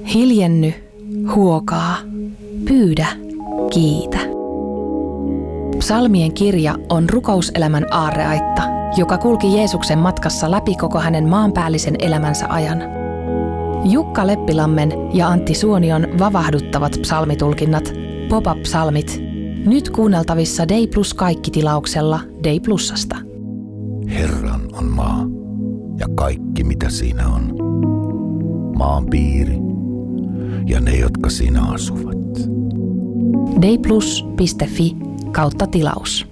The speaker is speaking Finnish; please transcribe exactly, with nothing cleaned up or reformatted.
Hiljenny, huokaa, pyydä, kiitä. Psalmien kirja on rukouselämän aarreaitta, joka kulki Jeesuksen matkassa läpi koko hänen maanpäällisen elämänsä ajan. Jukka Leppilammen ja Antti Suonion vavahduttavat psalmitulkinnat, Pop-up-psalmit, nyt kuunneltavissa Dei Plus Kaikki-tilauksella Dei Plusasta. Herran on maa ja kaikki mitä siinä on, maan piiri ja ne, jotka siinä asuvat. deiplus piste fi kautta tilaus.